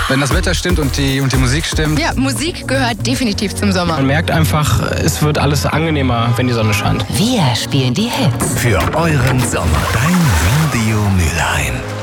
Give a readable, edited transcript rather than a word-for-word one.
Wenn das Wetter stimmt und die Musik stimmt. Ja, Musik gehört definitiv zum Sommer. Man merkt einfach, es wird alles angenehmer, wenn die Sonne scheint. Wir spielen die Hits. Für euren Sommer. Dein Radio Mülheim.